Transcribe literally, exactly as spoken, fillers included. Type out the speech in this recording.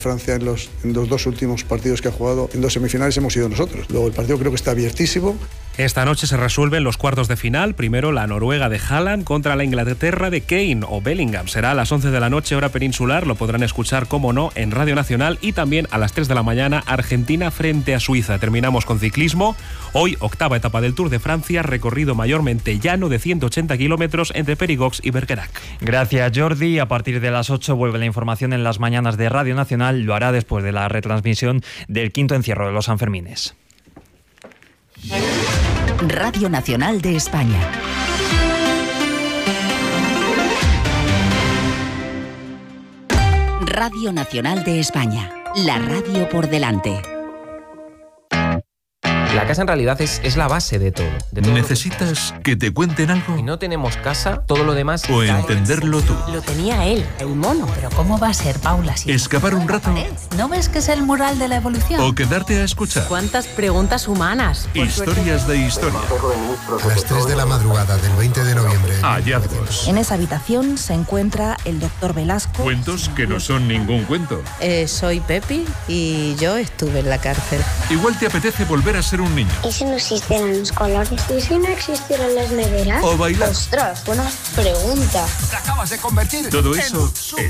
Francia en los, en los dos últimos partidos que ha jugado, en dos semifinales hemos sido nosotros. Luego el partido creo que está abiertísimo. Esta noche se resuelven los cuartos de final. Primero la Noruega de Haaland contra la Inglaterra de Kane o Bellingham. Será a las once de la noche, hora peninsular. Lo podrán escuchar, como no, en Radio Nacional. Y también a las tres de la mañana, Argentina frente a Suiza. Terminamos con ciclismo. Hoy, octava etapa del Tour de Francia, recorrido mayormente llano de ciento ochenta kilómetros entre Périgord y Bergerac. Gracias, Jordi. A partir de las ocho vuelve la información en las mañanas de Radio Nacional. Lo hará después de la retransmisión del quinto encierro de los Sanfermines. Radio Nacional de España. Radio Nacional de España. La radio por delante. La casa en realidad es, es la base de todo, de todo. ¿Necesitas que te cuenten algo? Si no tenemos casa, todo lo demás... O entenderlo tú. Lo tenía él, el mono. Pero ¿cómo va a ser, Paula? Si ¿Escapar un rato? ¿No ves que es el mural de la evolución? ¿O quedarte a escuchar? ¿Cuántas preguntas humanas? Historias de historia. A las tres de la madrugada del veinte de noviembre. Hallazgos. En esa habitación se encuentra el doctor Velasco. Cuentos que no son ningún cuento. Eh, soy Pepi y yo estuve en la cárcel. Igual te apetece volver a ser un niño. ¿Y si no existieran los colores? ¿Y si no existieran las neveras? O bailar. Ostras, buena pregunta. Te acabas de convertir. Todo eso